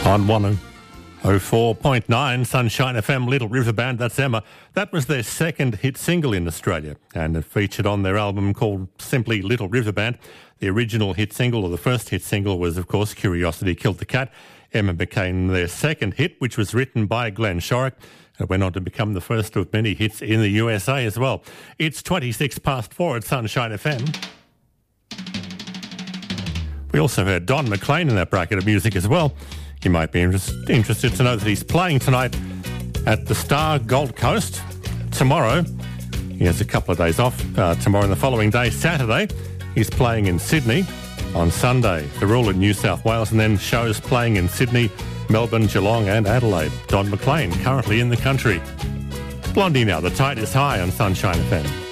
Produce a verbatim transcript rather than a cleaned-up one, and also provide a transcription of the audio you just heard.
On one oh four point nine Sunshine F M, Little River Band, that's Emma. That was their second hit single in Australia, and it featured on their album called simply Little River Band. The original hit single, or the first hit single, was of course Curiosity Killed the Cat. Emma became their second hit, which was written by Glenn Shorrock. It went on to become the first of many hits in the U S A as well. It's twenty-six past four at Sunshine F M. We also heard Don McLean in that bracket of music as well. You might be interest, interested to know that he's playing tonight at the Star Gold Coast. Tomorrow, he has a couple of days off. Uh, tomorrow and the following day, Saturday, he's playing in Sydney. On Sunday, the Rule in New South Wales, and then shows playing in Sydney, Melbourne, Geelong and Adelaide. Don McLean currently in the country. Blondie now, The Tide is High on Sunshine F M.